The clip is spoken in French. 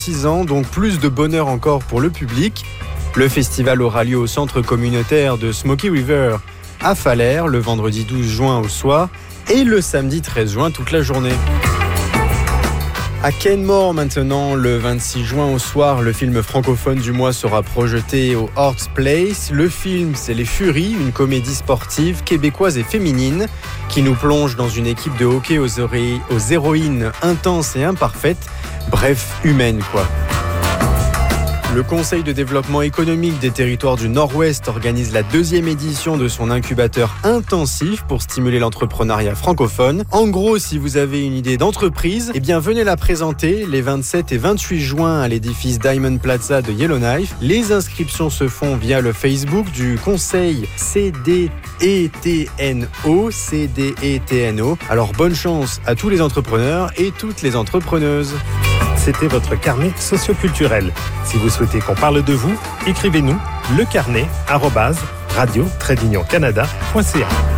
6 ans, donc plus de bonheur encore pour le public. Le festival aura lieu au centre communautaire de Smoky River à Falaise le vendredi 12 juin au soir et le samedi 13 juin toute la journée. À Kenmore maintenant, le 26 juin au soir, le film francophone du mois sera projeté au Hearts Place. Le film, c'est Les Furies, une comédie sportive québécoise et féminine qui nous plonge dans une équipe de hockey aux héroïnes intenses et imparfaites, bref, humaines quoi. Le Conseil de développement économique des territoires du Nord-Ouest organise la 2e édition de son incubateur intensif pour stimuler l'entrepreneuriat francophone. En gros, si vous avez une idée d'entreprise, eh bien venez la présenter les 27 et 28 juin à l'édifice Diamond Plaza de Yellowknife. Les inscriptions se font via le Facebook du Conseil CDETNO. Alors bonne chance à tous les entrepreneurs et toutes les entrepreneuses. C'était votre carnet socioculturel. Si vous souhaitez qu'on parle de vous, écrivez-nous lecarnet@radio-canada.ca.